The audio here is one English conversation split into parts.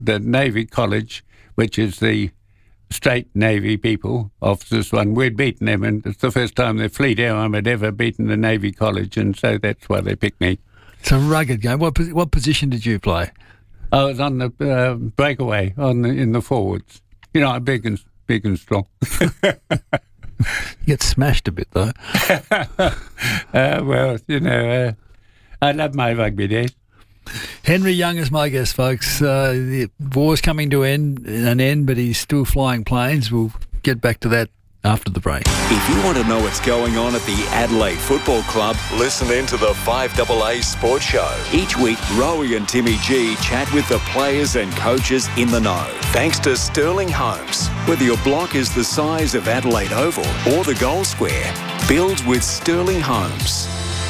the Navy College, which is the straight Navy people, officers one. We'd beaten them, and it's the first time the Fleet Air Arm had ever beaten the Navy College, and so that's why they picked me. It's a rugged game. What position did you play? I was on the breakaway in the forwards. You know, I'm big and strong. You get smashed a bit, though. Well, you know, I love my rugby days. Henry Young is my guest, folks. The war's coming to an end, but he's still flying planes. We'll get back to that after the break. If you want to know what's going on at the Adelaide Football Club, listen in to the 5AA Sports Show. Each week, Rowie and Timmy G chat with the players and coaches in the know. Thanks to Sterling Homes. Whether your block is the size of Adelaide Oval or the Gold Square, build with Sterling Homes.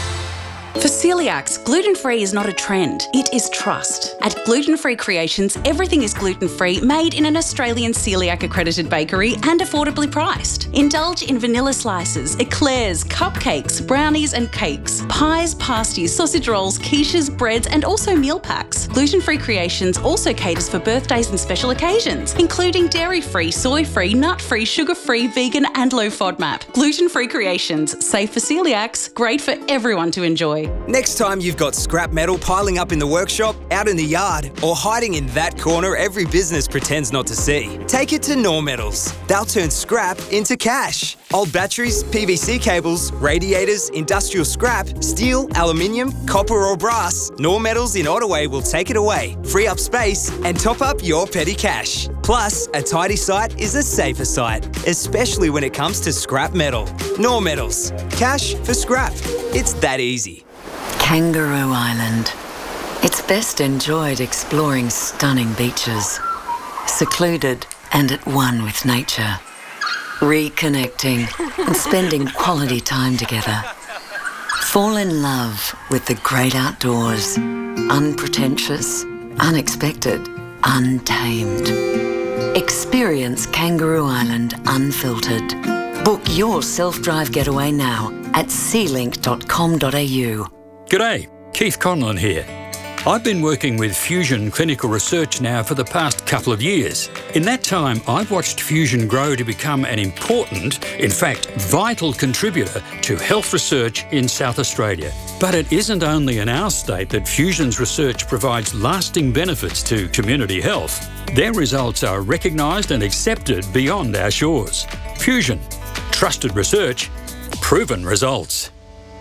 For celiacs, gluten-free is not a trend, it is trust. At Gluten Free Creations, everything is gluten-free, made in an Australian celiac-accredited bakery and affordably priced. Indulge in vanilla slices, eclairs, cupcakes, brownies and cakes, pies, pasties, sausage rolls, quiches, breads and also meal packs. Gluten Free Creations also caters for birthdays and special occasions, including dairy-free, soy-free, nut-free, sugar-free, vegan and low FODMAP. Gluten Free Creations, safe for celiacs, great for everyone to enjoy. Next time you've got scrap metal piling up in the workshop, out in the yard, or hiding in that corner every business pretends not to see, take it to Nor Metals. They'll turn scrap into cash. Old batteries, PVC cables, radiators, industrial scrap, steel, aluminium, copper or brass, Nor Metals in Ottaway will take it away, free up space and top up your petty cash. Plus, a tidy site is a safer site, especially when it comes to scrap metal. Nor Metals. Cash for scrap. It's that easy. Kangaroo Island. It's best enjoyed exploring stunning beaches, secluded and at one with nature, reconnecting and spending quality time together. Fall in love with the great outdoors, unpretentious, unexpected, untamed. Experience Kangaroo Island unfiltered. Book your self-drive getaway now at sealink.com.au. G'day, Keith Conlon here. I've been working with Fusion Clinical Research now for the past couple of years. In that time, I've watched Fusion grow to become an important, in fact, vital contributor to health research in South Australia. But it isn't only in our state that Fusion's research provides lasting benefits to community health. Their results are recognised and accepted beyond our shores. Fusion. Trusted research. Proven results.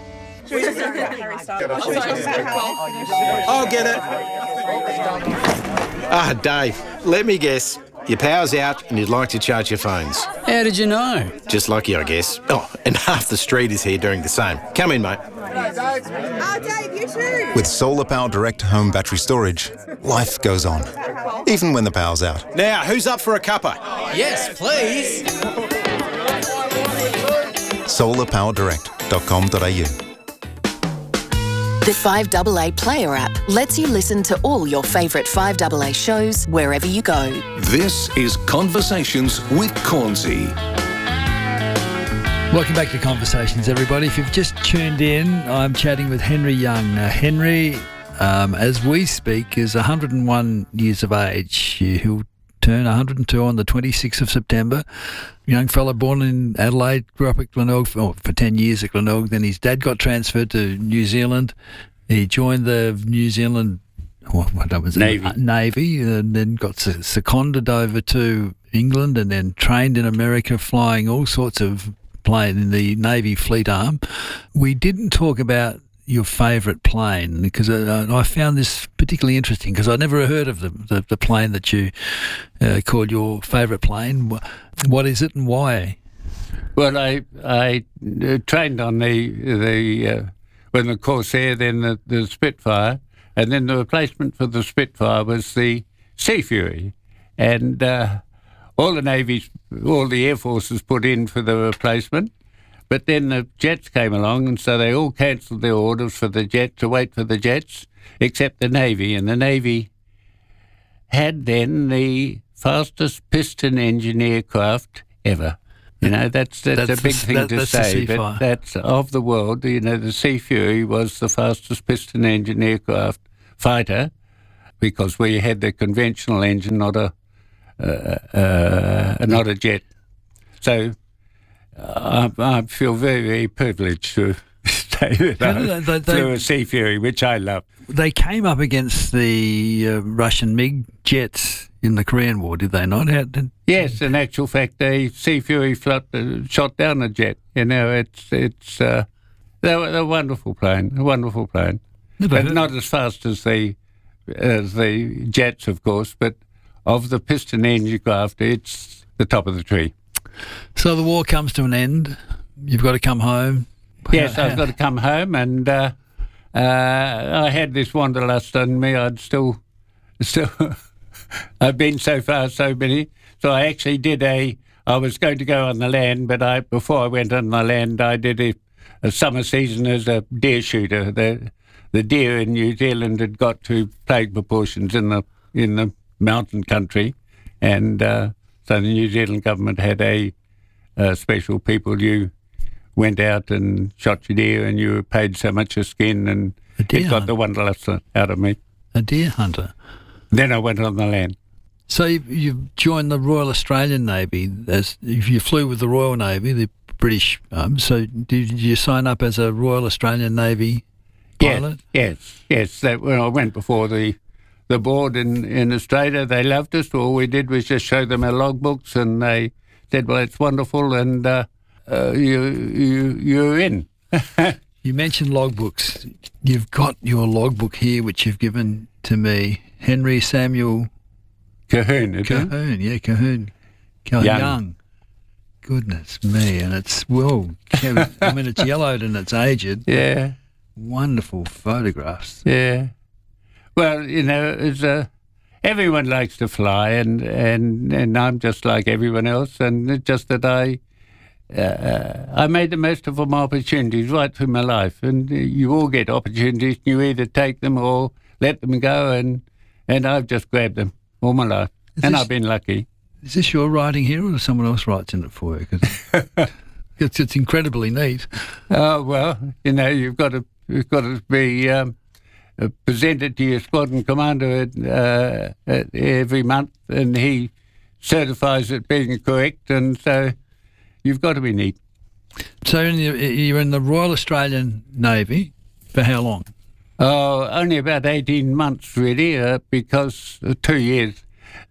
I'll get it. Dave, let me guess. Your power's out and you'd like to charge your phones. How did you know? Just lucky, I guess. Oh, and half the street is here doing the same. Come in, mate. Dave, you too. With Solar Power Direct home battery storage, life goes on, even when the power's out. Now, who's up for a cuppa? Yes, please. solarpowerdirect.com.au. The 5AA Player app lets you listen to all your favourite 5AA shows wherever you go. This is Conversations with Cornsey. Welcome back to Conversations, everybody. If you've just tuned in, I'm chatting with Henry Young. Now, Henry, as we speak, is 101 years of age. He'll turn 102 on the 26th of September. Young fella born in Adelaide, grew up at Glenorg for 10 years at Glenorg. Then his dad got transferred to New Zealand. He joined the New Zealand Navy, and then got seconded over to England and then trained in America, flying all sorts of planes in the Navy Fleet Arm. We didn't talk about your favourite plane, because I found this particularly interesting, because I never heard of the plane that you called your favourite plane. What is it and why? Well, I trained on the Corsair, then the Spitfire, and then the replacement for the Spitfire was the Sea Fury, and all the Air Forces put in for the replacement. But then the jets came along, and so they all cancelled their orders for the jet to wait for the jets, except the Navy. And the Navy had then the fastest piston engine aircraft ever. You know, that's a big thing to say, but that's of the world. You know, the Sea Fury was the fastest piston engine aircraft fighter because we had the conventional engine, not a jet. So I feel very, very privileged to say that I flew a Sea Fury, which I love. They came up against the Russian MiG jets in the Korean War, did they not? Yes, in actual fact, the Sea Fury shot down a jet. You know, they're a wonderful plane, but not as fast as the jets, of course. But of the piston engine craft, it's the top of the tree. So the war comes to an end. You've got to come home. Yes, I've got to come home, and I had this wanderlust on me. I've been so far, so many. So I actually I was going to go on the land, but before I went on the land, I did a summer season as a deer shooter. The deer in New Zealand had got to plague proportions in the mountain country, and so the New Zealand government had a special people. You went out and shot your deer, and you were paid so much a skin, and it got the wanderlust out of me. A deer hunter. Then I went on the land. So you joined the Royal Australian Navy. You flew with the Royal Navy, the British. So did you sign up as a Royal Australian Navy pilot? Yes. When I went before the board in Australia, they loved us. All we did was just show them our logbooks, and they said, "Well, it's wonderful, and you're in." You mentioned logbooks. You've got your logbook here, which you've given to me, Henry Samuel Colquhoun. Colquhoun. Young. Goodness me, and it's it's yellowed and it's aged. Yeah. Wonderful photographs. Yeah. Well, you know, everyone likes to fly, and I'm just like everyone else, and it's just that I made the most of my opportunities right through my life, and you all get opportunities. You either take them or let them go, and I've just grabbed them all my life, I've been lucky. Is this your writing here, or someone else writes in it for you? Because it's incredibly neat. Oh well, you know, you've got to be presented to your squadron commander every month, and he certifies it being correct, and so you've got to be neat. So you're in the Royal Australian Navy for how long? Oh, only about 18 months, really, because 2 years.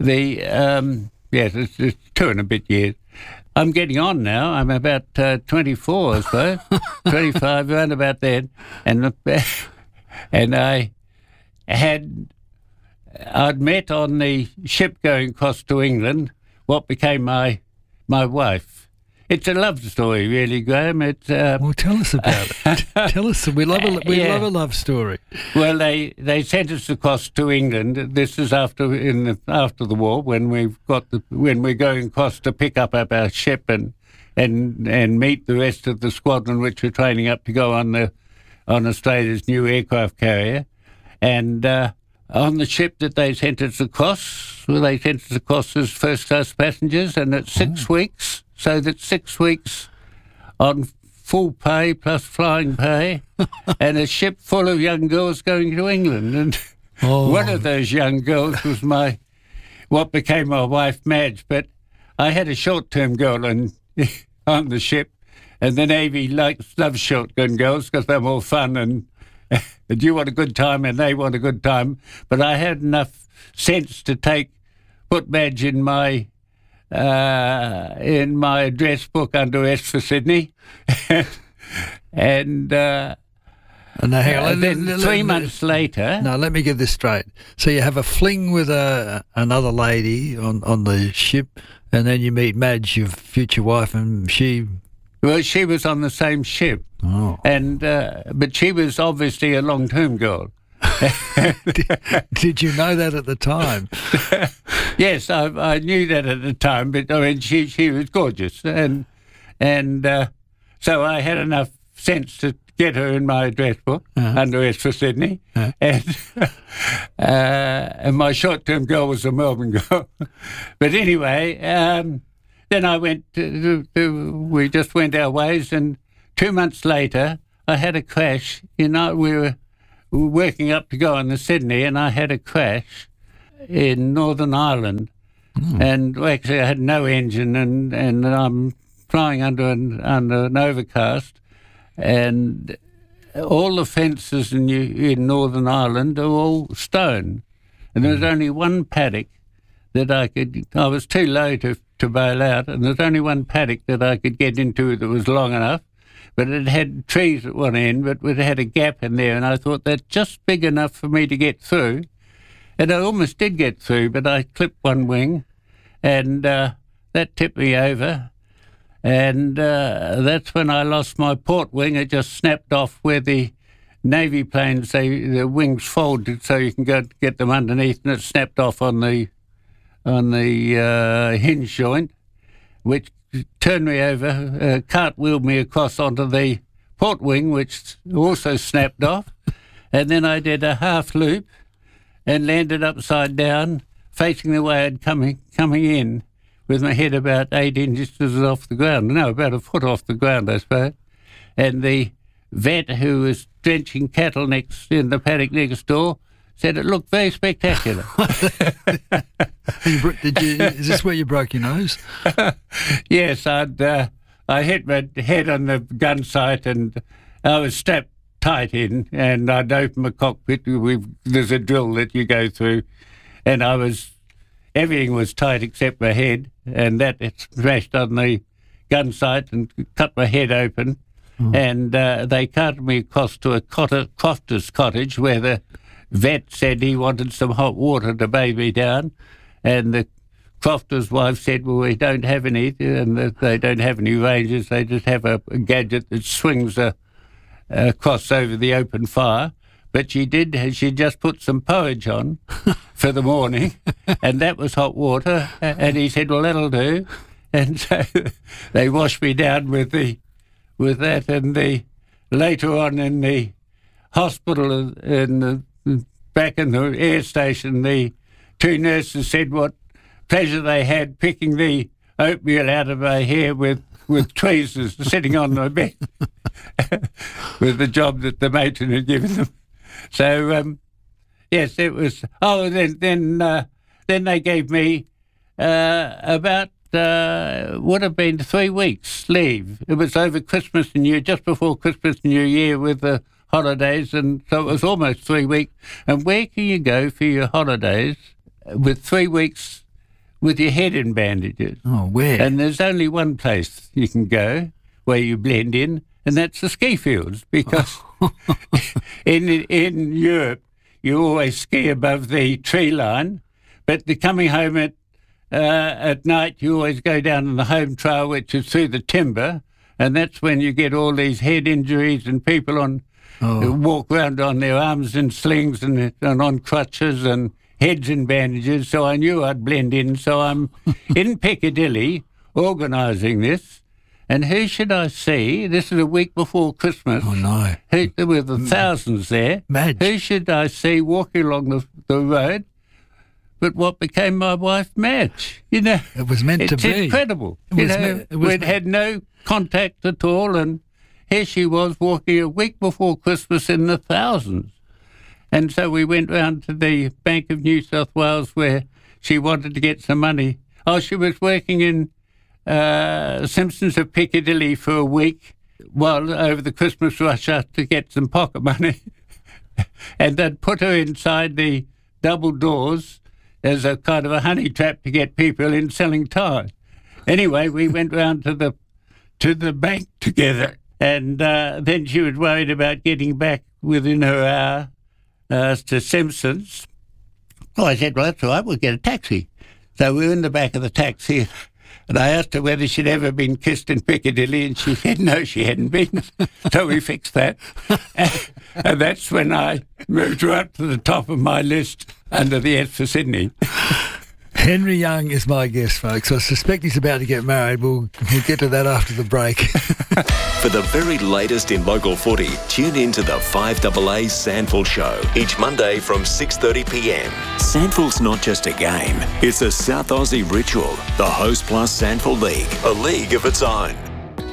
It's 2 and a bit years. I'm getting on now. I'm about 24 or so, 25, around about then. And I'd met on the ship going across to England what became my wife. It's a love story, really, Graham. Well, tell us about it. Tell us. We love a love story. Well, they sent us across to England. This is after the war, when we're going across to pick up our ship and meet the rest of the squadron, which were training up to go on Australia's new aircraft carrier, and on the ship that they sent us across, as first-class passengers, and it's 6 weeks. So that's 6 weeks on full pay plus flying pay, and a ship full of young girls going to England. And one of those young girls was what became my wife, Madge. But I had a short-term girl on the ship, and the Navy loves short-term girls because they're more fun, and you want a good time and they want a good time. But I had enough sense to put Madge in my address book under S for Sydney, and then 3 months later. Now let me get this straight. So you have a fling with another lady on the ship, and then you meet Madge, your future wife, and she. Well, she was on the same ship, and but she was obviously a long-term girl. Did you know that at the time? Yes, I knew that at the time, but I mean, she was gorgeous, and so I had enough sense to get her in my address book under S for Sydney, and my short-term girl was a Melbourne girl. But anyway, then I went. We just went our ways, and 2 months later, I had a crash. working up to go on the Sydney, and I had a crash in Northern Ireland. And actually I had no engine, and I'm flying under an overcast, and all the fences in Northern Ireland are all stone. And there was only one paddock that I was too low to bail out, and there's only one paddock that I could get into that was long enough, but it had trees at one end, but it had a gap in there, and I thought that's just big enough for me to get through. And I almost did get through, but I clipped one wing, and that tipped me over. And that's when I lost my port wing. It just snapped off where the Navy planes, the wings folded so you can go get them underneath, and it snapped off on the hinge joint, which turned me over, cartwheeled me across onto the port wing, which also snapped off. And then I did a half loop and landed upside down, facing the way I'd coming in, with my head about 8 inches off the ground. No, about a foot off the ground, I suppose. And the vet who was drenching cattle in the paddock next door said it looked very spectacular. Is this where you broke your nose? Yes, I hit my head on the gun sight, and I was strapped tight in, and I'd open my cockpit. There's a drill that you go through, and everything was tight except my head, and that it smashed on the gun sight and cut my head open. And they carted me across to a crofter's cottage where the vet said he wanted some hot water to bathe me down, and the crofter's wife said, well, we don't have any, and they don't have any ranges. They just have a gadget that swings across over the open fire. But she just put some porridge on for the morning, and that was hot water. And he said, well, that'll do. And so they washed me down with that. And later on in the hospital, back in the air station, the two nurses said what pleasure they had picking the oatmeal out of my hair with tweezers sitting on my bed with the job that the matron had given them. So, yes, it was... Oh, then they gave me about, would have been 3 weeks leave. It was over Christmas and New Year, just before Christmas and New Year with the holidays, and so it was almost 3 weeks. And where can you go for your holidays with 3 weeks with your head in bandages? Oh, where? And there's only one place you can go where you blend in, and that's the ski fields, because in Europe you always ski above the tree line, but coming home at night you always go down on the home trail, which is through the timber, and that's when you get all these head injuries and people who walk around on their arms in slings and on crutches and heads in bandages. So I knew I'd blend in, so I'm in Piccadilly organising this. And who should I see? This is a week before Christmas. Oh, no. There were the thousands there. Madge. Who should I see walking along the road but what became my wife, Madge? You know, it was meant to be. It's incredible. We'd had no contact at all, and here she was walking a week before Christmas in the thousands. And so we went round to the Bank of New South Wales where she wanted to get some money. Oh, she was working in Simpsons of Piccadilly for a week over the Christmas rush hour to get some pocket money. And they'd put her inside the double doors as a kind of a honey trap to get people in selling ties. Anyway, we went round to the bank together, and then she was worried about getting back within her hour to Simpsons. Oh, I said, well, that's all right, we'll get a taxi. So we were in the back of the taxi, and I asked her whether she'd ever been kissed in Piccadilly, and she said no, she hadn't been. So we fixed that. And that's when I moved her up to the top of my list under the S for Sydney. Henry Young is my guest, folks. I suspect he's about to get married. We'll get to that after the break. For the very latest in local footy, tune in to the 5AA Sandful Show each Monday from 6:30pm. Sandful's not just a game, it's a South Aussie ritual. The Host Plus Sandful League, a league of its own.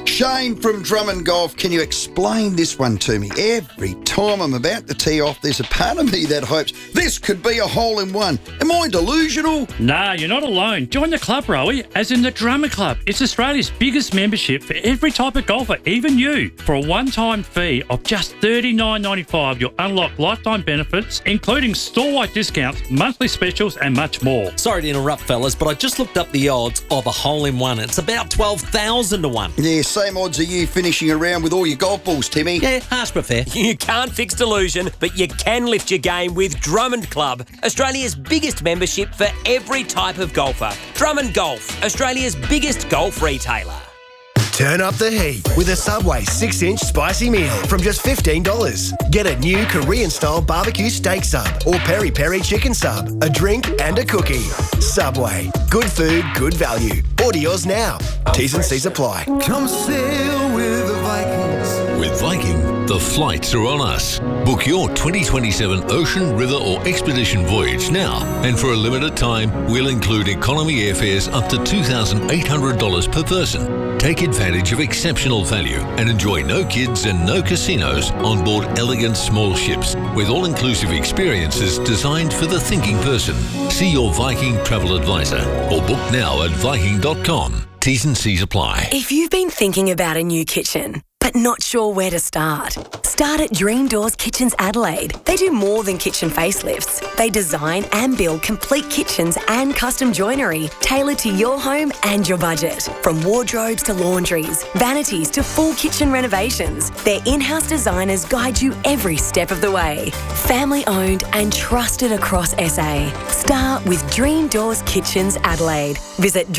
Shane from Drummond Golf, can you explain this one to me? Every time I'm about to tee off, there's a part of me that hopes this could be a hole-in-one. Am I delusional? Nah, you're not alone. Join the club, Rowie, as in the Drummond Club. It's Australia's biggest membership for every type of golfer, even you. For a one-time fee of just $39.95, you'll unlock lifetime benefits, including store-wide discounts, monthly specials, and much more. Sorry to interrupt, fellas, but I just looked up the odds of a hole-in-one. It's about 12,000 to 1. Yeah, same odds are you finishing around with all your golf balls, Timmy. Yeah, harsh but fair. You can't fix delusion, but you can lift your game with Drummond Club, Australia's biggest membership for every type of golfer. Drummond Golf, Australia's biggest golf retailer. Turn up the heat with a Subway 6-inch spicy meal from just $15. Get a new Korean-style barbecue steak sub or peri-peri chicken sub, a drink and a cookie. Subway. Good food, good value. Order yours now. T's and C's apply. Come sail with the Vikings. With Viking, the flights are on us. Book your 2027 ocean, river or expedition voyage now. And for a limited time, we'll include economy airfares up to $2,800 per person. Take advantage of exceptional value and enjoy no kids and no casinos on board elegant small ships with all-inclusive experiences designed for the thinking person. See your Viking travel advisor or book now at Viking.com. T's and C's apply. If you've been thinking about a new kitchen, but not sure where to start, start at Dream Doors Kitchens Adelaide. They do more than kitchen facelifts. They design and build complete kitchens and custom joinery tailored to your home and your budget. From wardrobes to laundries, vanities to full kitchen renovations, their in-house designers guide you every step of the way. Family owned and trusted across SA. Start with Dream Doors Kitchens Adelaide. Visit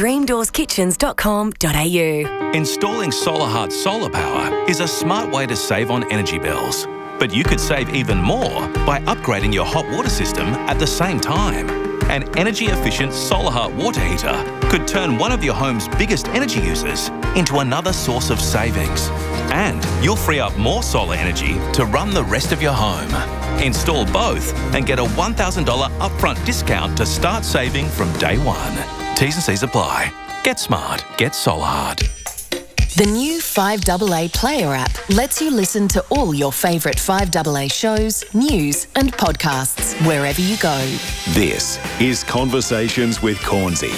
dreamdoorskitchens.com.au. Installing SolarHeart solar power is a smart way to save on energy bills. But you could save even more by upgrading your hot water system at the same time. An energy-efficient SolarHeart water heater could turn one of your home's biggest energy users into another source of savings. And you'll free up more solar energy to run the rest of your home. Install both and get a $1,000 upfront discount to start saving from day one. T's and C's apply. Get smart. Get SolarHeart. The new 5AA Player app lets you listen to all your favourite 5AA shows, news and podcasts wherever you go. This is Conversations with Cornsey.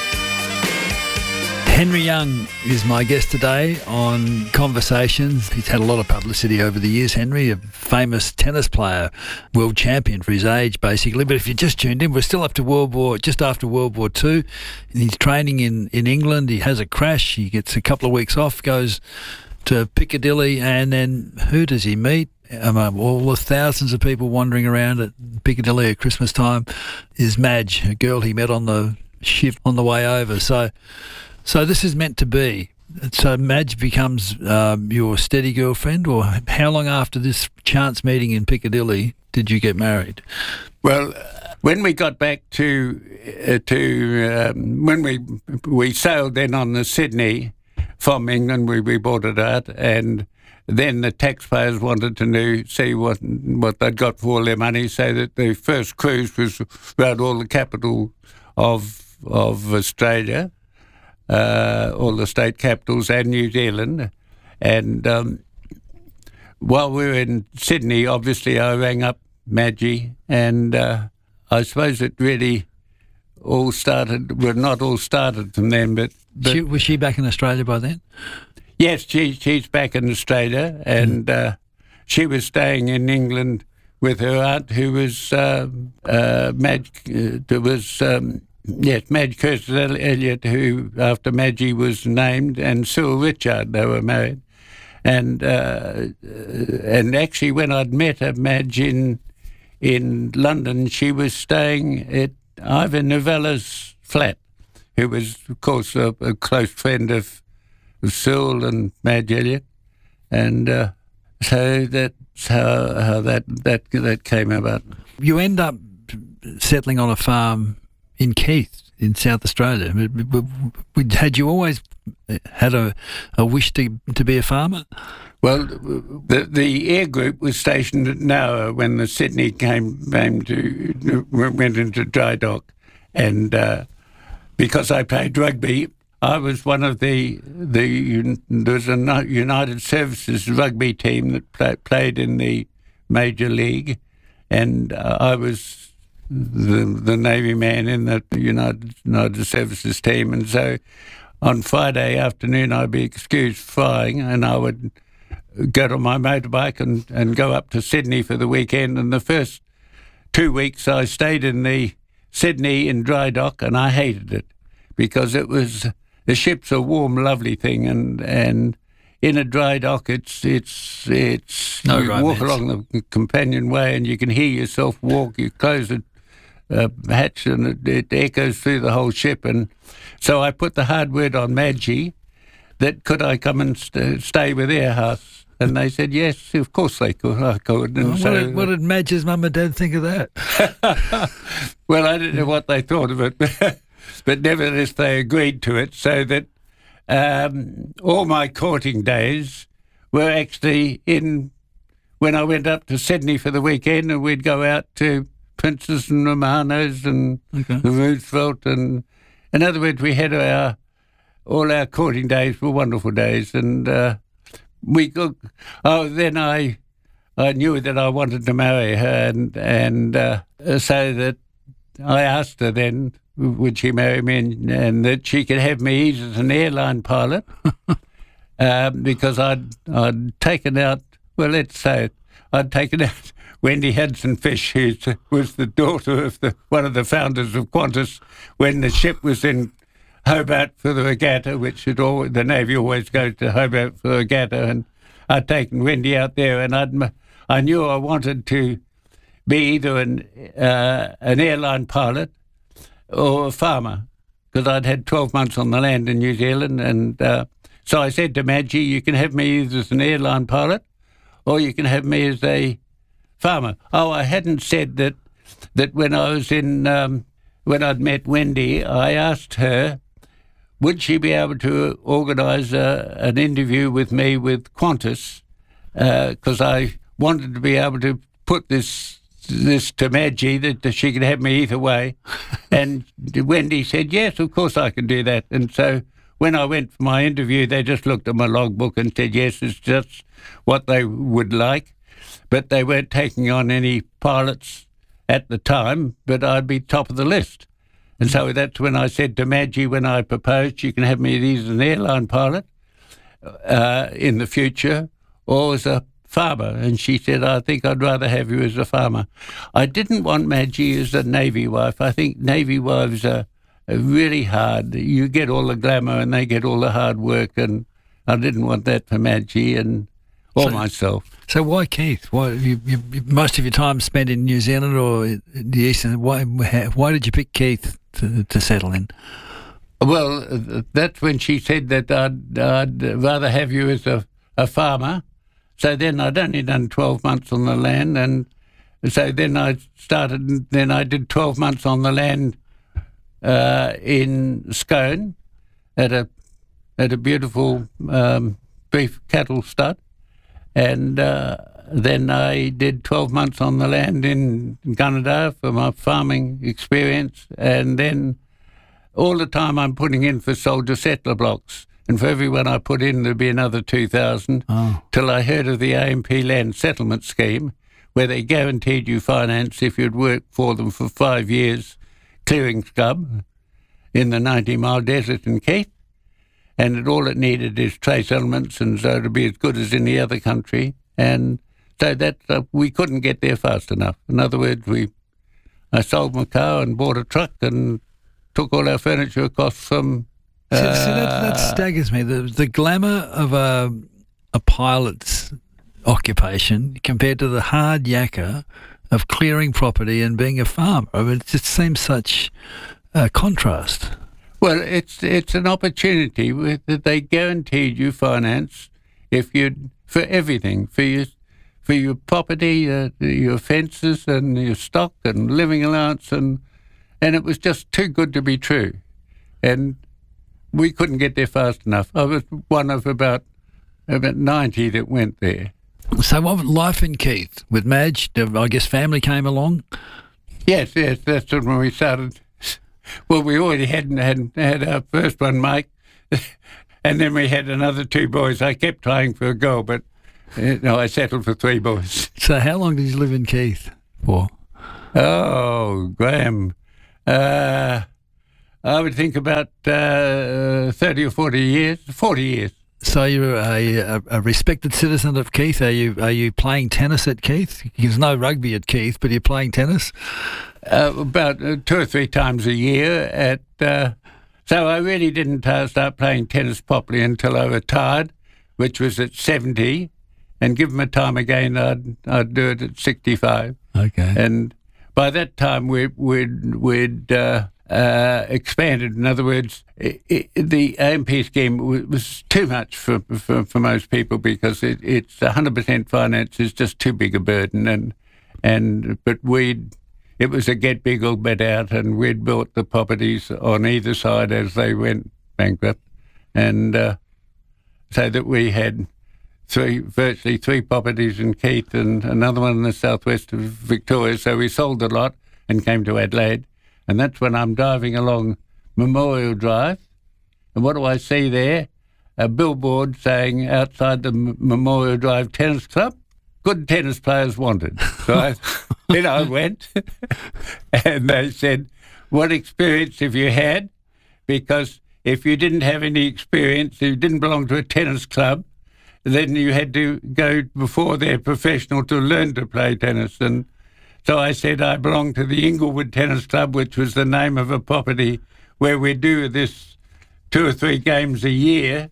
Henry Young is my guest today on Conversations. He's had a lot of publicity over the years, Henry, a famous tennis player, world champion for his age, basically. But if you just tuned in, we're still up to just after World War II. And he's training in England. He has a crash. He gets a couple of weeks off, goes to Piccadilly, and then who does he meet? All the thousands of people wandering around at Piccadilly at Christmas time is Madge, a girl he met on the ship on the way over. So this is meant to be. So Madge becomes your steady girlfriend, or how long after this chance meeting in Piccadilly did you get married? Well, when we got back when we sailed then on the Sydney from England, we bought it out, and then the taxpayers wanted to see what they'd got for all their money, so that the first cruise was around all the capital of Australia. All the state capitals and New Zealand. And while we were in Sydney, obviously I rang up Madgie, and I suppose it really all started, well, not all started from then, but was she back in Australia by then? Yes, she's back in Australia, and she was staying in England with her aunt, who was Madge Kirsten Elliott, who after Madgie was named, and Cyril Richard, they were married. And actually when I'd met Madge in London, she was staying at Ivan Novella's flat, who was, of course, a close friend of Cyril and Madge Elliott. And so that's how that came about. You end up settling on a farm in Keith, in South Australia. Had you always had a wish to be a farmer? Well, the air group was stationed at Noah when the Sydney went into dry dock, and because I played rugby, I was one of there was a United Services rugby team that played in the Major League, and I was the Navy man in the United Services team, and so on Friday afternoon I'd be excused flying, and I would go to my motorbike and go up to Sydney for the weekend. And the first 2 weeks I stayed in the Sydney in dry dock, and I hated it because the ship's a warm, lovely thing, and in a dry dock it's no you walk along the companionway and you can hear yourself walk. You close the hatch and it echoes through the whole ship. And so I put the hard word on Madgie that could I come and stay with their house. And they said, yes, of course they could. I could. And what did Madge's mum and dad think of that? Well, I don't know what they thought of it, but nevertheless they agreed to it, so that all my courting days were actually when I went up to Sydney for the weekend, and we'd go out to Princess and Romano's and the Roosevelt. And in other words, we had all our courting days were wonderful days. And then I knew that I wanted to marry her, and so that I asked her then, would she marry me, and that she could have me as an airline pilot, because I'd taken out, well, let's say it, I'd taken out Wendy Hudson Fish, who was the daughter of one of the founders of Qantas, when the ship was in Hobart for the regatta, which the Navy always goes to Hobart for the regatta, and I'd taken Wendy out there, and I knew I wanted to be either an airline pilot or a farmer, because I'd had 12 months on the land in New Zealand, and so I said to Madgie, you can have me either as an airline pilot or you can have me as a farmer. Oh, I hadn't said that when I was when I'd met Wendy, I asked her, would she be able to organise an interview with me with Qantas, because I wanted to be able to put this to Madgie, that she could have me either way. And Wendy said, yes, of course I can do that. And so when I went for my interview, they just looked at my logbook and said, yes, it's just what they would like. But they weren't taking on any pilots at the time, but I'd be top of the list. And so that's when I said to Madgie, when I proposed, you can have me either as an airline pilot in the future or as a farmer. And she said, I think I'd rather have you as a farmer. I didn't want Madgie as a Navy wife. I think Navy wives are really hard. You get all the glamour and they get all the hard work, and I didn't want that for Madgie or myself. So why Keith? Why you most of your time spent in New Zealand or the Eastern? Why did you pick Keith to settle in? Well, that's when she said that I'd rather have you as a farmer. So then I'd only done 12 months on the land, and so then I did 12 months on the land in Scone at a beautiful beef cattle stud. And then I did 12 months on the land in Gunnedah for my farming experience. And then all the time I'm putting in for soldier settler blocks. And for everyone I put in, there'd be another 2,000, till I heard of the AMP Land Settlement Scheme, where they guaranteed you finance if you'd worked for them for 5 years, clearing scrub in the 90-mile desert in Keith. And all it needed is trace elements, and so to be as good as any other country. And so that we couldn't get there fast enough. In other words, I sold my car and bought a truck and took all our furniture across from... So that staggers me. The glamour of a pilot's occupation compared to the hard yakka of clearing property and being a farmer. I mean, it just seems such a contrast. Well, it's an opportunity that they guaranteed you finance for everything, for your property, your fences and your stock and living allowance, and it was just too good to be true, and we couldn't get there fast enough. I was one of about 90 that went there. So what life in Keith with Madge? I guess family came along. Yes, that's when we started. Well, we already had our first one, Mike, And then we had another 2 boys. I kept trying for a girl, but I settled for 3 boys. So how long did you live in Keith for? Oh, Graham. I would think about 30 or 40 years. 40 years. So you're a respected citizen of Keith. Are you playing tennis at Keith? There's no rugby at Keith, but you're playing tennis? About 2 or 3 times a year. So I really didn't start playing tennis properly until I retired, which was at 70. And given my time again, I'd do it at 65. Okay. And by that time, we'd expanded. In other words, the AMP scheme was too much for most people because it's 100% finance is just too big a burden. But it was a get big or get out, and we'd built the properties on either side as they went bankrupt, and so that we had virtually 3 properties in Keith and another one in the southwest of Victoria. So we sold a lot and came to Adelaide. And that's when I'm driving along Memorial Drive. And what do I see there? A billboard saying outside the Memorial Drive Tennis Club, good tennis players wanted. So then I went and they said, what experience have you had? Because if you didn't have any experience, if you didn't belong to a tennis club, then you had to go before they're professional to learn to play tennis. And so I said I belong to the Inglewood Tennis Club, which was the name of a property where we do this 2 or 3 games a year.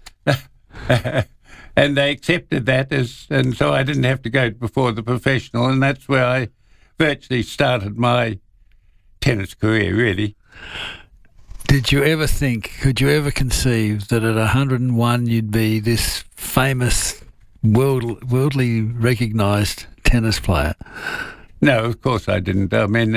And they accepted that, and so I didn't have to go before the professional, and that's where I virtually started my tennis career, really. Could you ever conceive that at 101 you'd be this famous, worldly recognised tennis player? No, of course I didn't. I mean,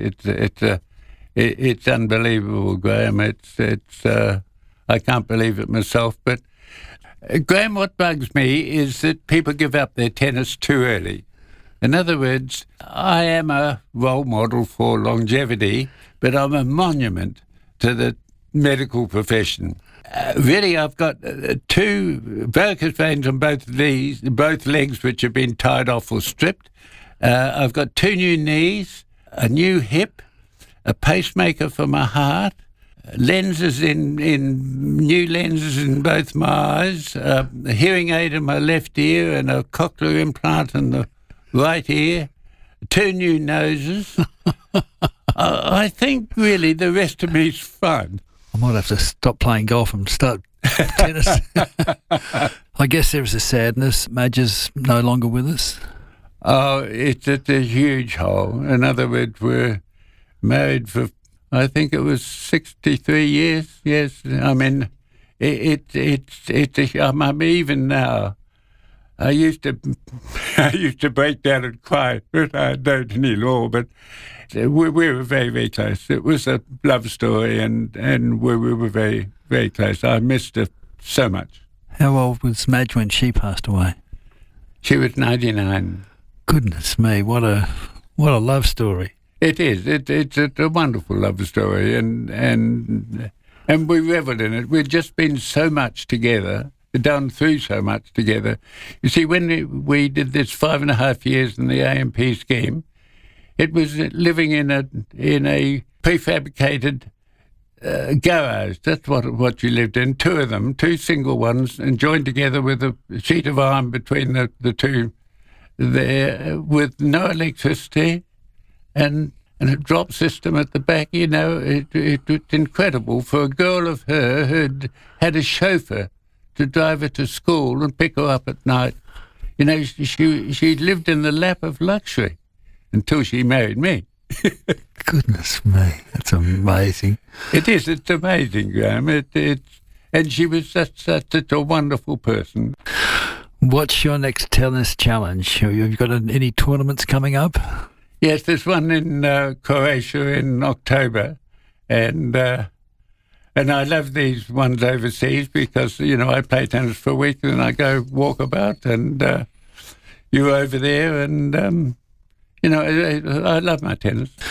it's unbelievable, Graham. I can't believe it myself. But Graham, what bugs me is that people give up their tennis too early. In other words, I am a role model for longevity, but I'm a monument to the medical profession. Really, I've got 2 varicose veins on both legs, which have been tied off or stripped. I've got 2 new knees, a new hip, a pacemaker for my heart, new lenses in both my eyes, a hearing aid in my left ear, and a cochlear implant in the right ear, 2 new noses. I think really the rest of me's fine. I might have to stop playing golf and start tennis. I guess there's a sadness. Madge is no longer with us. Oh, it's a huge hole. In other words, we're married for, I think it was 63 years. Yes, I mean, even now, I used to break down and cry, but I don't anymore. But we were very, very close. It was a love story, and we were very, very close. I missed her so much. How old was Madge when she passed away? She was 99. Goodness me, what a love story. It is. It's a wonderful love story, and we revelled in it. We'd just been so much together, done through so much together. You see, when we did this 5.5 years in the AMP scheme, it was living in a prefabricated garage. That's what you lived in. 2 of them, 2 single ones, and joined together with a sheet of iron between the 2 there, with no electricity and a drop system at the back. You know, it was incredible for a girl of her who'd had a chauffeur to drive her to school and pick her up at night. You know, she lived in the lap of luxury until she married me. Goodness me, that's amazing. It is. It's amazing, Graham. And she was such a wonderful person. What's your next tennis challenge? Have you got any tournaments coming up? Yes, there's one in Croatia in October, and I love these ones overseas because, you know, I play tennis for a week and then I go walk about, and you're over there, and, you know, I love my tennis.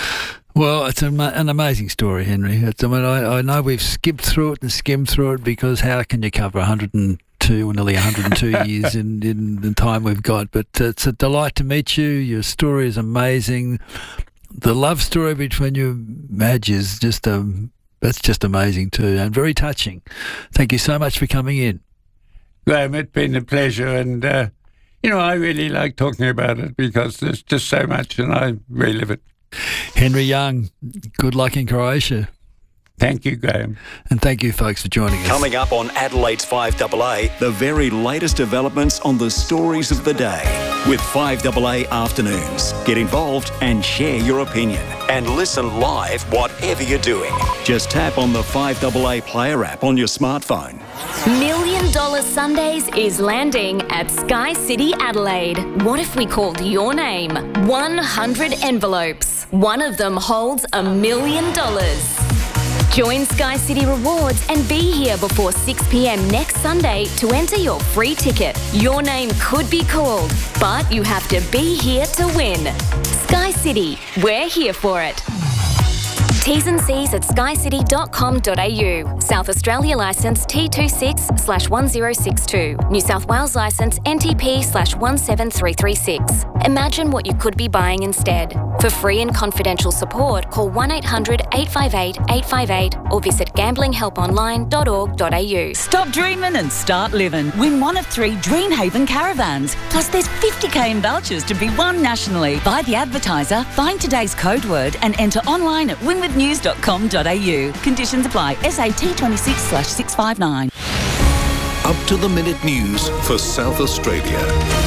Well, it's an amazing story, Henry. I know we've skimmed through it and skimmed through it because how can you cover 102 or nearly 102 years in the time we've got? But it's a delight to meet you. Your story is amazing. The love story between you, Madge, is that's just amazing too, and very touching. Thank you so much for coming in. Graham, it's been a pleasure, and I really like talking about it because there's just so much, and I relive it. Henry Young, good luck in Croatia. Thank you, Graham. And thank you, folks, for joining us. Coming up on Adelaide's 5AA, the very latest developments on the stories of the day. With 5AA Afternoons. Get involved and share your opinion. And listen live whatever you're doing. Just tap on the 5AA Player app on your smartphone. $1 Million Sundays is landing at Sky City Adelaide. What if we called your name? 100 envelopes. One of them holds $1 million. Join Sky City Rewards and be here before 6 p.m. next Sunday to enter your free ticket. Your name could be called, but you have to be here to win. Sky City, we're here for it. T's and C's at skycity.com.au. South Australia licence T26/1062. New South Wales licence NTP/17336. Imagine what you could be buying instead. For free and confidential support, call 1-800-858-858 or visit gamblinghelponline.org.au. Stop dreaming and start living. Win one of 3 Dreamhaven caravans. Plus there's 50k in vouchers to be won nationally. Buy the advertiser, find today's code word and enter online at winwithnews.com.au. Conditions apply. SAT 26/659. Up to the minute news for South Australia.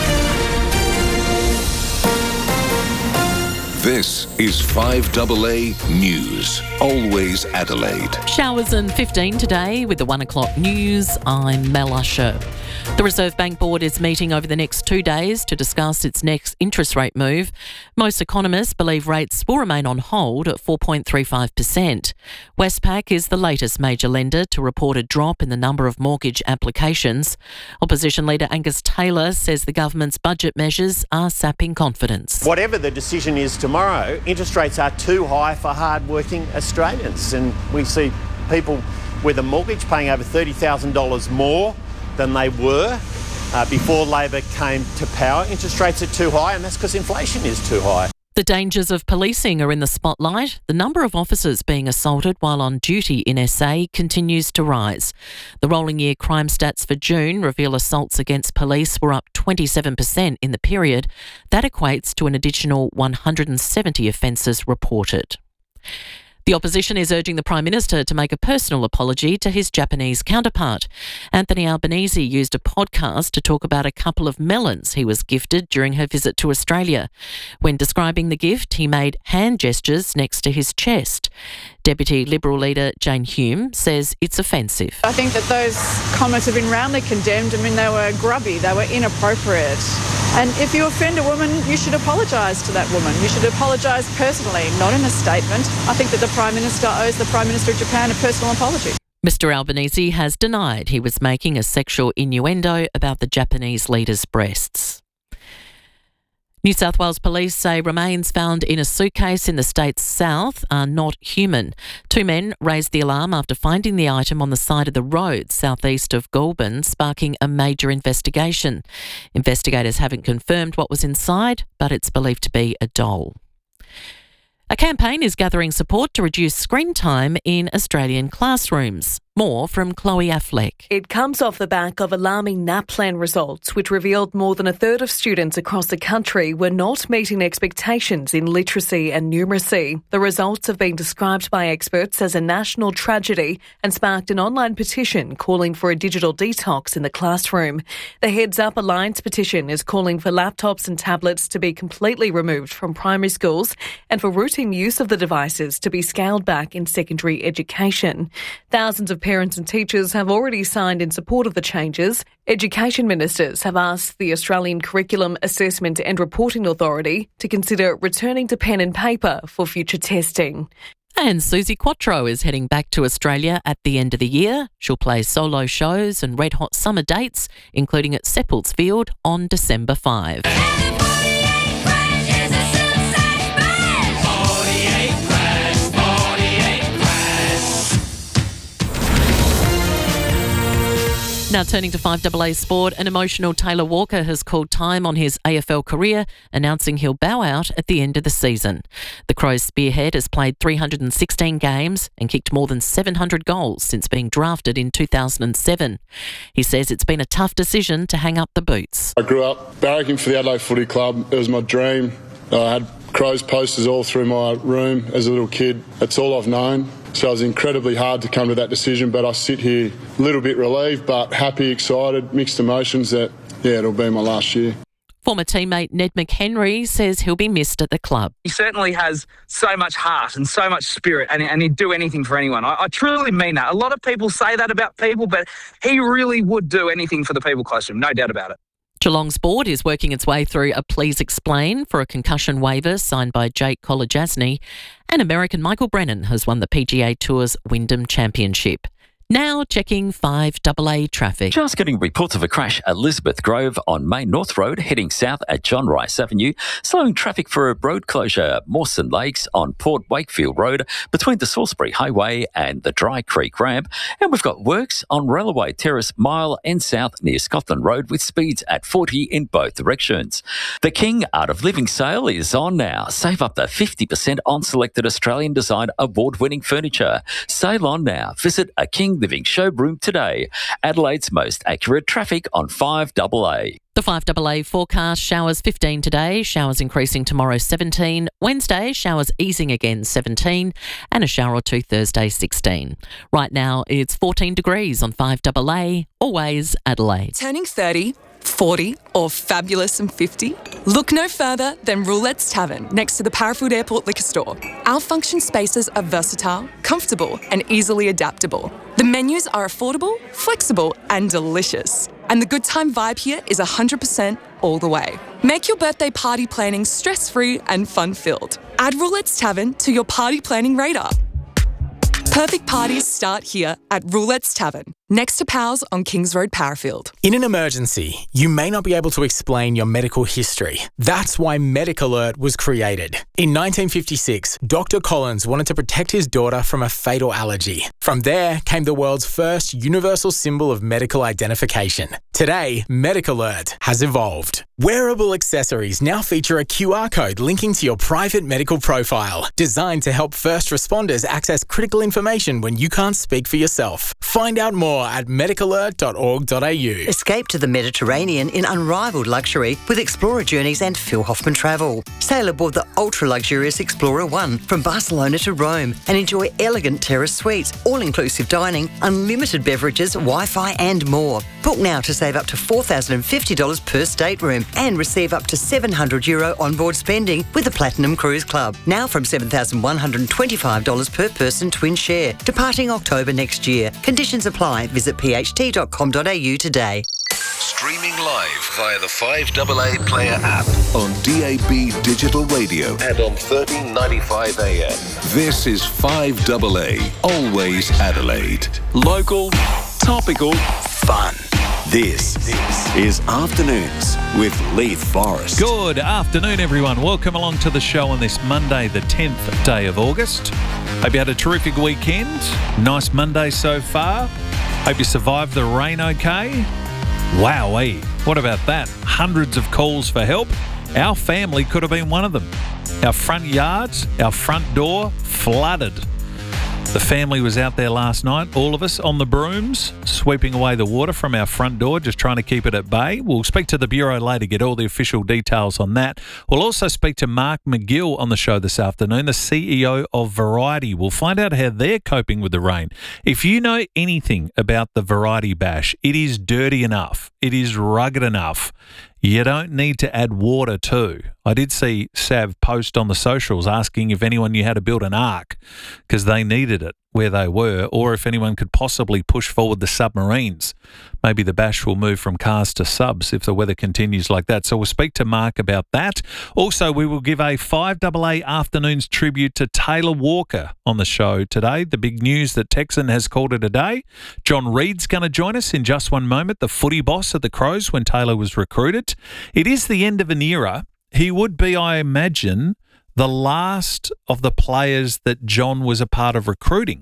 This is 5AA News. Always Adelaide. Showers and 15 today with the 1 o'clock news. I'm Mel Usher. The Reserve Bank Board is meeting over the next 2 days to discuss its next interest rate move. Most economists believe rates will remain on hold at 4.35%. Westpac is the latest major lender to report a drop in the number of mortgage applications. Opposition leader Angus Taylor says the government's budget measures are sapping confidence. Whatever the decision is tomorrow, interest rates are too high for hard-working Australians. And we see people with a mortgage paying over $30,000 more than they were before Labor came to power. Interest rates are too high, and that's because inflation is too high. The dangers of policing are in the spotlight. The number of officers being assaulted while on duty in SA continues to rise. The rolling year crime stats for June reveal assaults against police were up 27% in the period. That equates to an additional 170 offences reported. The opposition is urging the Prime Minister to make a personal apology to his Japanese counterpart. Anthony Albanese used a podcast to talk about a couple of melons he was gifted during her visit to Australia. When describing the gift, he made hand gestures next to his chest. Deputy Liberal leader Jane Hume says it's offensive. I think that those comments have been roundly condemned. I mean, they were grubby, they were inappropriate. And if you offend a woman, you should apologise to that woman. You should apologise personally, not in a statement. I think that the Prime Minister owes the Prime Minister of Japan a personal apology. Mr Albanese has denied he was making a sexual innuendo about the Japanese leader's breasts. New South Wales Police say remains found in a suitcase in the state's south are not human. 2 men raised the alarm after finding the item on the side of the road southeast of Goulburn, sparking a major investigation. Investigators haven't confirmed what was inside, but it's believed to be a doll. A campaign is gathering support to reduce screen time in Australian classrooms. More from Chloe Affleck. It comes off the back of alarming NAPLAN results, which revealed more than a third of students across the country were not meeting expectations in literacy and numeracy. The results have been described by experts as a national tragedy and sparked an online petition calling for a digital detox in the classroom. The Heads Up Alliance petition is calling for laptops and tablets to be completely removed from primary schools and for routine use of the devices to be scaled back in secondary education. Thousands of parents and teachers have already signed in support of the changes. Education ministers have asked the Australian Curriculum Assessment and Reporting Authority to consider returning to pen and paper for future testing. And Suzi Quatro is heading back to Australia at the end of the year. She'll play solo shows and red hot summer dates, including at Seppelts Field on December 5. Now turning to 5AA Sport, an emotional Taylor Walker has called time on his AFL career, announcing he'll bow out at the end of the season. The Crows spearhead has played 316 games and kicked more than 700 goals since being drafted in 2007. He says it's been a tough decision to hang up the boots. I grew up barracking for the Adelaide Footy Club. It was my dream. I had Crows posters all through my room as a little kid. That's all I've known. So it was incredibly hard to come to that decision, but I sit here a little bit relieved, but happy, excited, mixed emotions that, it'll be my last year. Former teammate Ned McHenry says he'll be missed at the club. He certainly has so much heart and so much spirit, and he'd do anything for anyone. I truly mean that. A lot of people say that about people, but he really would do anything for the people close to him, no doubt about it. Geelong's board is working its way through a please explain for a concussion waiver signed by Jake Kolodjasny, and American Michael Brennan has won the PGA Tour's Wyndham Championship. Now checking 5AA traffic. Just getting reports of a crash at Elizabeth Grove on Main North Road, heading south at John Rice Avenue, slowing traffic for a road closure at Mawson Lakes on Port Wakefield Road between the Salisbury Highway and the Dry Creek Ramp. And we've got works on Railway Terrace Mile and South near Scotland Road with speeds at 40 in both directions. The King Art of Living sale is on now. Save up to 50% on selected Australian Design award-winning furniture. Sale on now. Visit a King Living showroom today. Adelaide's most accurate traffic on 5AA. The 5AA forecast: showers 15 today, showers increasing tomorrow 17, Wednesday showers easing again 17, and a shower or two Thursday 16. Right now it's 14 degrees on 5AA, always Adelaide. Turning 30, 40 or fabulous and 50? Look no further than Roulette's Tavern next to the Parafield Airport Liquor Store. Our function spaces are versatile, comfortable and easily adaptable. The menus are affordable, flexible and delicious. And the good time vibe here is 100% all the way. Make your birthday party planning stress-free and fun-filled. Add Roulette's Tavern to your party planning radar. Perfect parties start here at Roulette's Tavern, next to Powell's on Kings Road, Parafield. In an emergency, you may not be able to explain your medical history. That's why Medic Alert was created. In 1956, Dr. Collins wanted to protect his daughter from a fatal allergy. From there came the world's first universal symbol of medical identification. Today, Medic Alert has evolved. Wearable accessories now feature a QR code linking to your private medical profile, designed to help first responders access critical information when you can't speak for yourself. Find out more at medicalert.org.au. Escape to the Mediterranean in unrivaled luxury with Explorer Journeys and Phil Hoffman Travel. Sail aboard the ultra-luxurious Explorer One from Barcelona to Rome and enjoy elegant terrace suites, all-inclusive dining, unlimited beverages, Wi-Fi and more. Book now to save up to $4,050 per stateroom and receive up to €700 onboard spending with the Platinum Cruise Club. Now from $7,125 per person twin share. Departing October next year. Conditions apply. Visit pht.com.au today. Streaming live via the 5AA Player app on DAB Digital Radio and on 1395 AM. This is 5AA, always Adelaide. Local, topical, fun. This is Afternoons with Leith Forrest. Good afternoon, everyone. Welcome along to the show on this Monday, the 10th day of August. Hope you had a terrific weekend. Nice Monday so far. Hope you survived the rain okay. Wowee. What about that? Hundreds of calls for help. Our family could have been one of them. Our front yards, our front door, flooded. The family was out there last night, all of us on the brooms, sweeping away the water from our front door, just trying to keep it at bay. We'll speak to the Bureau later, get all the official details on that. We'll also speak to Mark McGill on the show this afternoon, the CEO of Variety. We'll find out how they're coping with the rain. If you know anything about the Variety Bash, it is dirty enough. It is rugged enough. You don't need to add water too. I did see Sav post on the socials asking if anyone knew how to build an ark because they needed it where they were, or if anyone could possibly push forward the submarines. Maybe the Bash will move from cars to subs if the weather continues like that. So we'll speak to Mark about that. Also, we will give a 5AA Afternoons tribute to Taylor Walker on the show today. The big news that Texan has called it a day. John Reid's going to join us in just one moment, the footy boss at the Crows when Taylor was recruited. It is the end of an era. He would be, I imagine, the last of the players that John was a part of recruiting.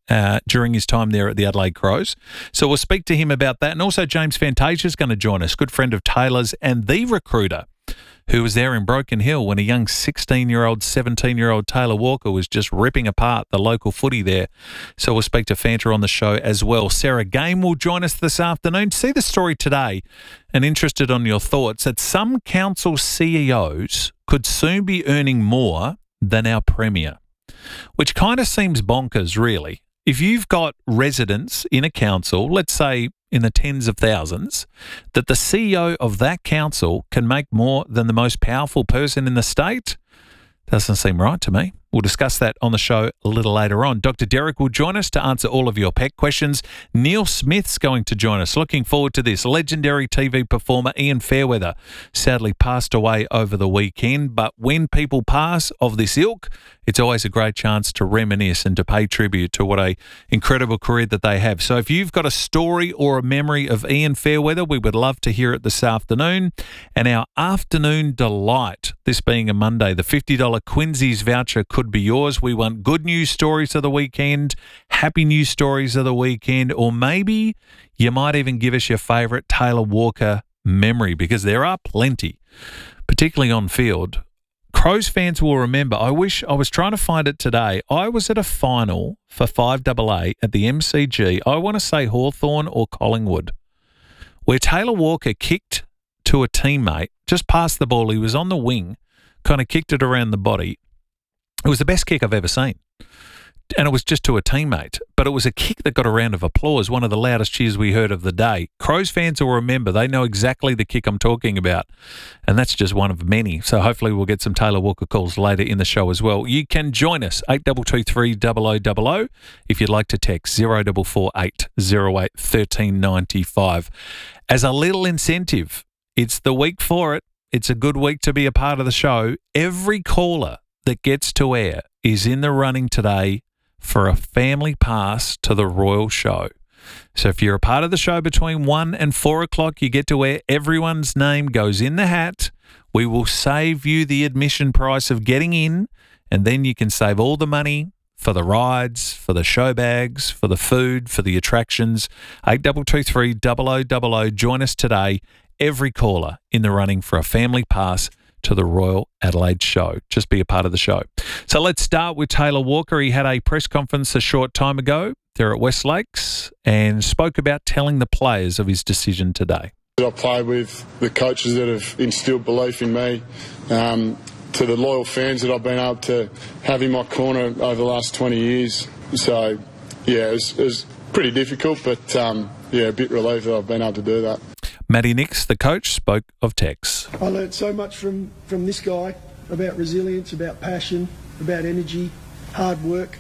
during his time there at the Adelaide Crows. So we'll speak to him about that. And also James Fantasia is going to join us, good friend of Taylor's and the recruiter who was there in Broken Hill when a young 16-year-old, 17-year-old Taylor Walker was just ripping apart the local footy there. So we'll speak to Fanta on the show as well. Sarah Game will join us this afternoon. See the story today and interested on your thoughts that some council CEOs could soon be earning more than our Premier, which kind of seems bonkers, really. If you've got residents in a council, let's say in the tens of thousands, that the CEO of that council can make more than the most powerful person in the state, doesn't seem right to me. We'll discuss that on the show a little later on. Dr. Derek will join us to answer all of your pet questions. Neil Smith's going to join us. Looking forward to this. Legendary TV performer Ian Fairweather sadly passed away over the weekend, but when people pass of this ilk, it's always a great chance to reminisce and to pay tribute to what a incredible career that they have. So if you've got a story or a memory of Ian Fairweather, we would love to hear it this afternoon. And our afternoon delight, this being a Monday, the $50 Quincy's voucher could be yours. We want good news stories of the weekend, happy news stories of the weekend, or maybe you might even give us your favourite Taylor Walker memory, because there are plenty, particularly on field. Crows fans will remember, I was trying to find it today. I was at a final for 5AA at the MCG. I want to say Hawthorn or Collingwood, where Taylor Walker kicked to a teammate, just past the ball. He was on the wing, kind of kicked it around the body. It was the best kick I've ever seen. And it was just to a teammate. But it was a kick that got a round of applause, one of the loudest cheers we heard of the day. Crows fans will remember. They know exactly the kick I'm talking about. And that's just one of many. So hopefully we'll get some Taylor Walker calls later in the show as well. You can join us, 8223 0000, if you'd like to text 0448 08 1395. As a little incentive, it's the week for it. It's a good week to be a part of the show. Every caller that gets to air is in the running today for a family pass to the Royal Show. So if you're a part of the show between 1 and 4 o'clock, you get to air. Everyone's name goes in the hat. We will save you the admission price of getting in, and then you can save all the money for the rides, for the show bags, for the food, for the attractions. 8223 0000. Join us today. Every caller in the running for a family pass to the Royal Adelaide Show. Just be a part of the show. So let's start with Taylor Walker. He had a press conference a short time ago there at West Lakes and spoke about telling the players of his decision today. I play with the coaches that have instilled belief in me, to the loyal fans that I've been able to have in my corner over the last 20 years. So, yeah, it was pretty difficult, but, a bit relieved that I've been able to do that. Matty Nix, the coach, spoke of Tex. I learned so much from this guy about resilience, about passion, about energy, hard work.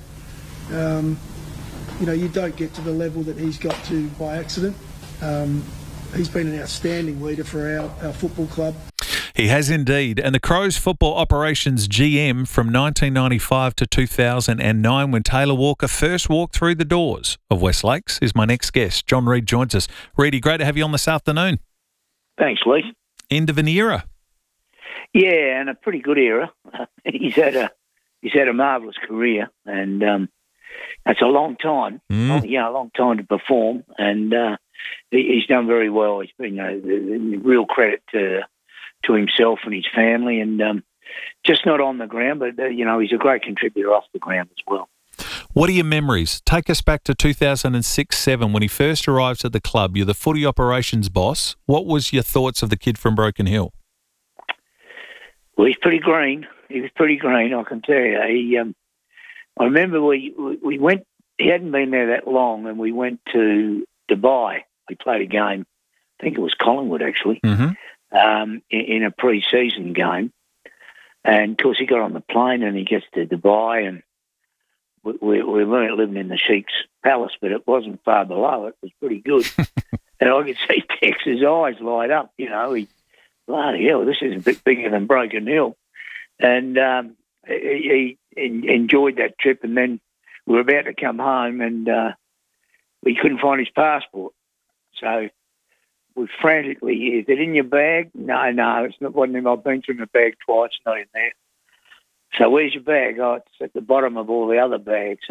You don't get to the level that he's got to by accident. He's been an outstanding leader for our football club. He has indeed. And the Crows football operations GM from 1995 to 2009, when Taylor Walker first walked through the doors of West Lakes, is my next guest. John Reid joins us. Reedy, great to have you on this afternoon. Thanks, Lee. End of an era. Yeah, and a pretty good era. He's had a marvellous career, and that's a long time. A long time to perform, and he's done very well. He's been a real credit to himself and his family, and just not on the ground, but he's a great contributor off the ground as well. What are your memories? Take us back to 2006-07 when he first arrives at the club. You're the footy operations boss. What was your thoughts of the kid from Broken Hill? Well, he's pretty green. He was pretty green, I can tell you. I remember we went. He hadn't been there that long, and we went to Dubai. We played a game. I think it was Collingwood actually. In a pre-season game, and of course he got on the plane and he gets to Dubai, and we weren't living in the Sheikh's palace, but it wasn't far below. It was pretty good. And I could see Tex's eyes light up. He, bloody hell, this is a bit bigger than Broken Hill. And he enjoyed that trip, and then we were about to come home, and we couldn't find his passport. So we frantically, is it in your bag? No, it's not. Wasn't in. I've been through my bag twice, not in there. So where's your bag? Oh, it's at the bottom of all the other bags. So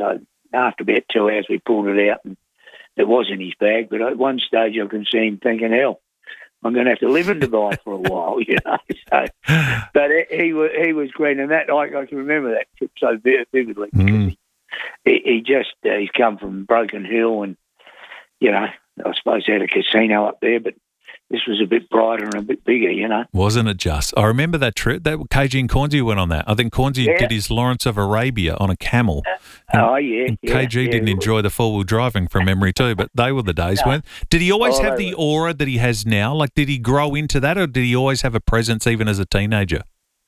after about 2 hours, we pulled it out and it was in his bag. But at one stage, I can see him thinking, hell, I'm going to have to live in Dubai for a while, you know. So, but he was great. And that, I can remember that trip so vividly. Because he's come from Broken Hill and, you know, I suppose they had a casino up there, but this was a bit brighter and a bit bigger, you know. Wasn't it just? I remember that trip. That KG and Cornsey went on that. I think Cornsey did his Lawrence of Arabia on a camel. And KG didn't enjoy the four-wheel driving from memory too, but they were the days when. Did he always have the aura that he has now? Like, did he grow into that, or did he always have a presence even as a teenager?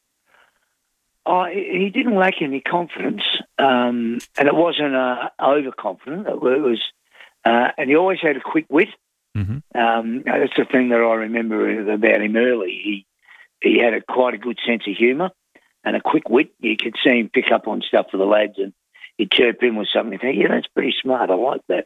He didn't lack any confidence, and it wasn't overconfident. It was, and he always had a quick wit. Mm-hmm. That's the thing that I remember about him early. He had quite a good sense of humour and a quick wit. You could see him pick up on stuff for the lads, and he'd chirp in with something. You think, yeah, that's pretty smart. I like that.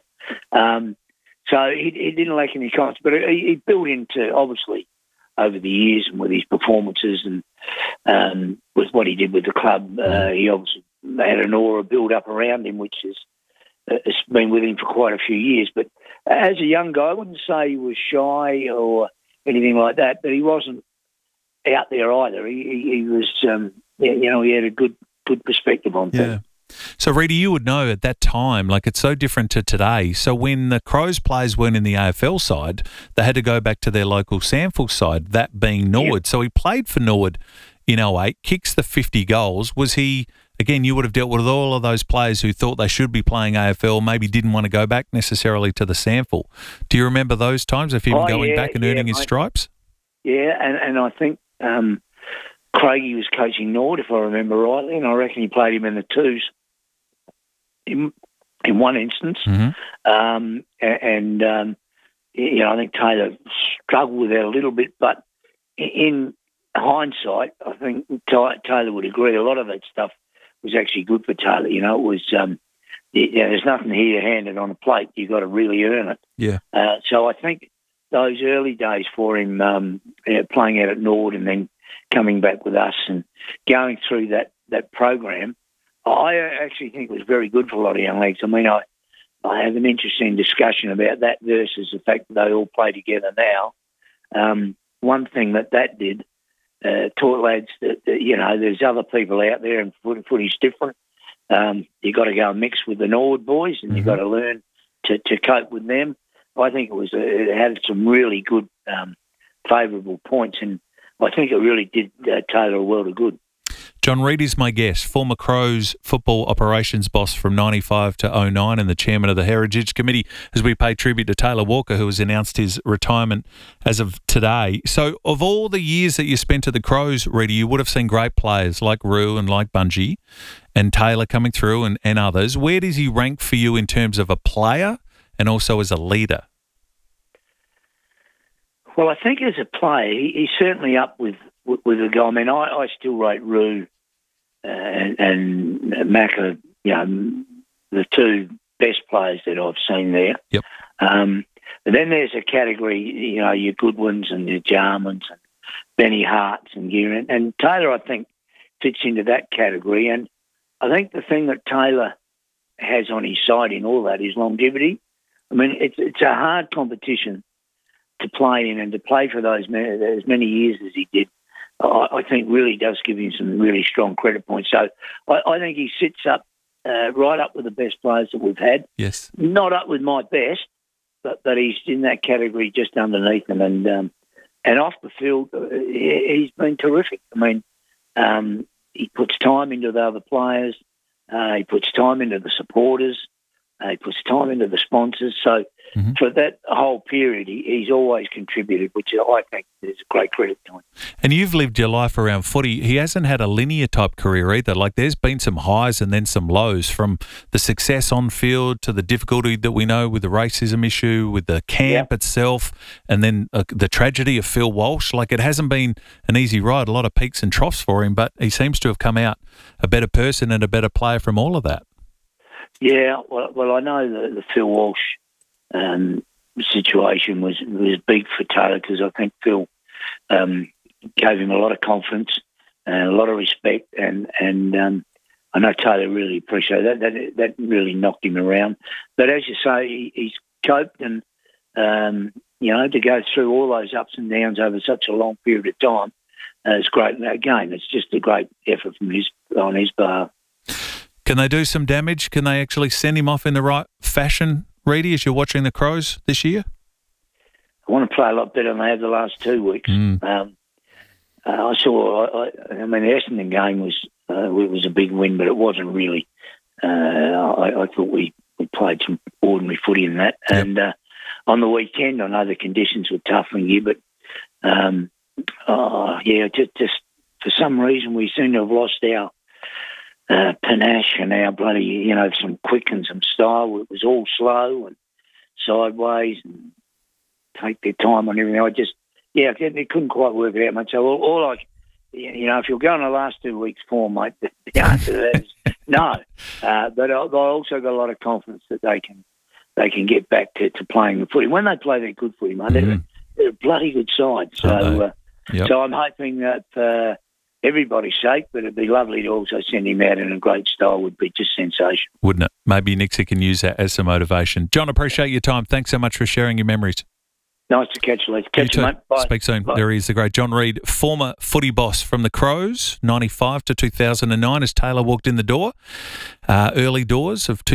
So he didn't lack any confidence, but he built into, obviously, over the years and with his performances and with what he did with the club, he obviously had an aura built up around him, which has been with him for quite a few years. But as a young guy, I wouldn't say he was shy or anything like that, but he wasn't out there either. He was, you know, he had a good perspective on things. So, Rita, you would know at that time, like, it's so different to today. So when the Crows players weren't in the AFL side, they had to go back to their local SANFL side, that being Norwood. Yeah. So he played for Norwood in 08, kicks the 50 goals. Was he, again, you would have dealt with all of those players who thought they should be playing AFL, maybe didn't want to go back necessarily to the SANFL. Do you remember those times of him going back and earning his stripes? Yeah, and I think Craigie was coaching Norwood, if I remember rightly, and I reckon he played him in the twos in one instance. Mm-hmm. You know, I think Taylor struggled with that a little bit, but in hindsight, I think Taylor would agree. A lot of that stuff was actually good for Taylor. You know, it was there's nothing here handed on a plate. You've got to really earn it. Yeah. So I think those early days for him, playing out at Norwood and then coming back with us and going through that program, I actually think it was very good for a lot of young leagues. I mean, I have an interesting discussion about that versus the fact that they all play together now. One thing that did taught lads that, you know, there's other people out there and footy's different. You've got to go and mix with the Norwood boys and you've got to learn to cope with them. I think it had some really good favourable points, and I think it really did Taylor a world of good. John Reid is my guest, former Crows football operations boss from 95 to 09 and the chairman of the Heritage Committee, as we pay tribute to Taylor Walker, who has announced his retirement as of today. So of all the years that you spent at the Crows, Reid, you would have seen great players like Roo and like Bungie and Taylor coming through and others. Where does he rank for you in terms of a player and also as a leader? Well, I think as a player, he's certainly up with a guy. I mean, I still rate Roo and Macca, you know, the two best players that I've seen there. Yep. But then there's a category, you know, your Goodwins and your Jarmans and Benny Harts and Gearin. And Taylor, I think, fits into that category. And I think the thing that Taylor has on his side in all that is longevity. I mean, it's a hard competition to play in, and to play for as many years as he did, I think really does give him some really strong credit points. So I think he sits up right up with the best players that we've had. Yes. Not up with my best, but he's in that category just underneath them. And off the field, he's been terrific. I mean, he puts time into the other players. He puts time into the supporters. He puts time into the sponsors. So for that whole period, he's always contributed, which I think is a great credit to him. And you've lived your life around footy. He hasn't had a linear type career either. Like, there's been some highs and then some lows, from the success on field to the difficulty that we know with the racism issue, with the camp itself, and then the tragedy of Phil Walsh. Like, it hasn't been an easy ride. A lot of peaks and troughs for him, but he seems to have come out a better person and a better player from all of that. Yeah, well, I know the Phil Walsh situation was big for Taylor, because I think Phil gave him a lot of confidence and a lot of respect, and I know Taylor really appreciated that. That really knocked him around. But as you say, he's coped, and to go through all those ups and downs over such a long period of time, it's great. Again, it's just a great effort on his behalf. Can they do some damage? Can they actually send him off in the right fashion, Reedy, as you're watching the Crows this year? I want to play a lot better than they have the last 2 weeks. I saw. The Essendon game was a big win, but it wasn't really. I thought we played some ordinary footy in that. Yep. And on the weekend, I know the conditions were tough on you, but just for some reason we seem to have lost our panache and our bloody, some quick and some style. It was all slow and sideways and take their time on everything. They couldn't quite work it out much. So if you're going the last 2 weeks' form, mate, the answer to that is no. But I also got a lot of confidence that they can get back to playing the footy. When they play their good footy, mate, they're a bloody good side. So, so I'm hoping that for everybody's sake, but it'd be lovely to also send him out in a great style. Would be just sensational, wouldn't it? Maybe Nixie can use that as some motivation. John, appreciate your time. Thanks so much for sharing your memories. Nice to catch you, Lee. Catch you, mate. Bye. Speak soon. Bye. There he is, the great John Reid, former footy boss from the Crows, 95 to 2009 as Taylor walked in the door. Early doors of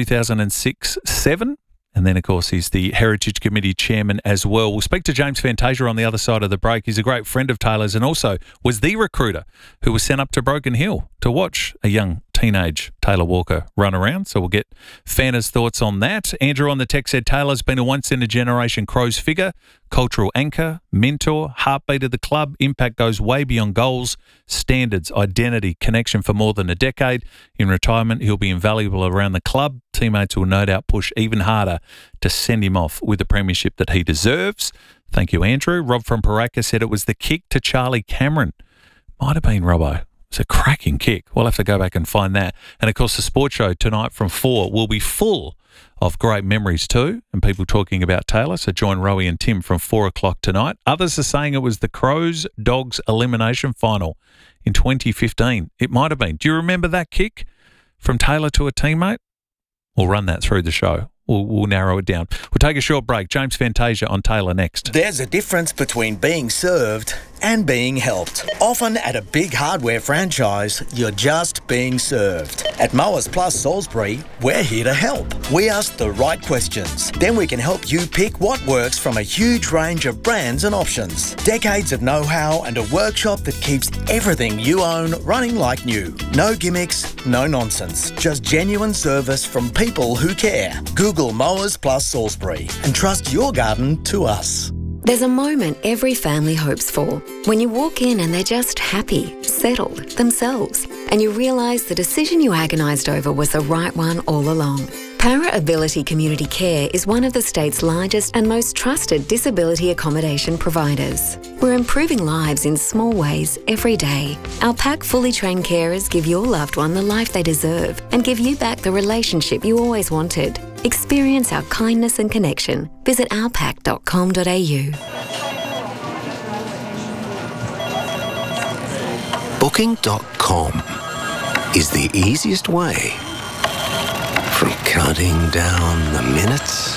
2006-07. And then, of course, he's the Heritage Committee chairman as well. We'll speak to James Fantasia on the other side of the break. He's a great friend of Taylor's and also was the recruiter who was sent up to Broken Hill to watch a young teenage Taylor Walker run around. So we'll get Fanta's thoughts on that. Andrew on the text said Taylor's been a once-in-a-generation Crows figure, cultural anchor, mentor, heartbeat of the club. Impact goes way beyond goals, standards, identity, connection for more than a decade. In retirement, he'll be invaluable around the club. Teammates will no doubt push even harder to send him off with the premiership that he deserves. Thank you, Andrew. Rob from Paraka said it was the kick to Charlie Cameron. Might have been Robbo. It's a cracking kick. We'll have to go back and find that. And, of course, the sports show tonight from 4 will be full of great memories too and people talking about Taylor. So join Rowie and Tim from 4 o'clock tonight. Others are saying it was the Crows-Dogs elimination final in 2015. It might have been. Do you remember that kick from Taylor to a teammate? We'll run that through the show. We'll narrow it down. We'll take a short break. James Fantasia on Taylor next. There's a difference between being served and being helped. Often at a big hardware franchise, you're just being served. At Mowers Plus Salisbury, we're here to help. We ask the right questions. Then we can help you pick what works from a huge range of brands and options. Decades of know-how and a workshop that keeps everything you own running like new. No gimmicks, no nonsense. Just genuine service from people who care. Google Mowers Plus Salisbury and trust your garden to us. There's a moment every family hopes for. When you walk in and they're just happy, settled, themselves, and you realise the decision you agonised over was the right one all along. Para Ability Community Care is one of the state's largest and most trusted disability accommodation providers. We're improving lives in small ways every day. Our PAC fully trained carers give your loved one the life they deserve and give you back the relationship you always wanted. Experience our kindness and connection. Visit ourpac.com.au. Booking.com is the easiest way from counting down the minutes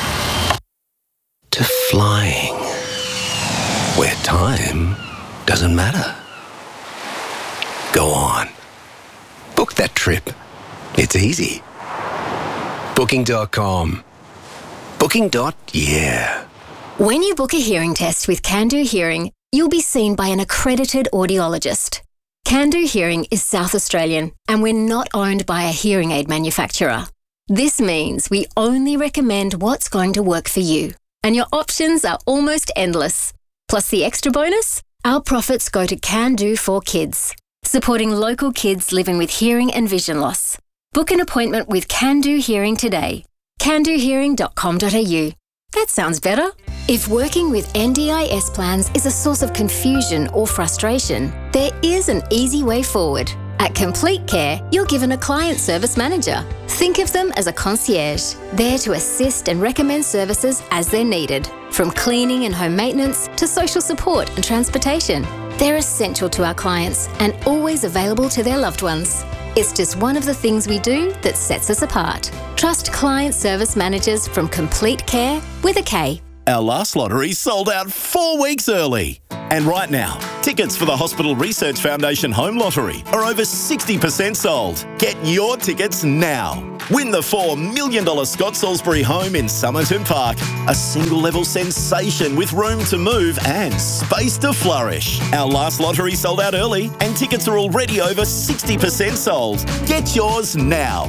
to flying where time doesn't matter. Go on. Book that trip. It's easy. Booking.com. Booking.yeah. When you book a hearing test with Can-Do Hearing, you'll be seen by an accredited audiologist. Can-Do Hearing is South Australian, and we're not owned by a hearing aid manufacturer. This means we only recommend what's going to work for you, and your options are almost endless. Plus the extra bonus, our profits go to Can-Do for Kids, supporting local kids living with hearing and vision loss. Book an appointment with Can-Do Hearing today. candohearing.com.au. That sounds better. If working with NDIS plans is a source of confusion or frustration, there is an easy way forward. At Complete Care, you're given a client service manager. Think of them as a concierge, there to assist and recommend services as they're needed, from cleaning and home maintenance to social support and transportation. They're essential to our clients and always available to their loved ones. It's just one of the things we do that sets us apart. Trust client service managers from Complete Care with a K. Our last lottery sold out 4 weeks early. And right now, tickets for the Hospital Research Foundation Home Lottery are over 60% sold. Get your tickets now. Win the $4 million Scott Salisbury home in Somerton Park. A single-level sensation with room to move and space to flourish. Our last lottery sold out early and tickets are already over 60% sold. Get yours now.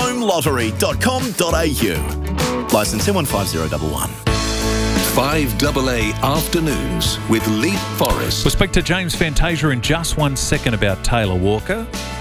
homelottery.com.au. Licence M15011. 5AA Afternoons with Leap Forest. We'll speak to James Fantasia in just 1 second about Taylor Walker.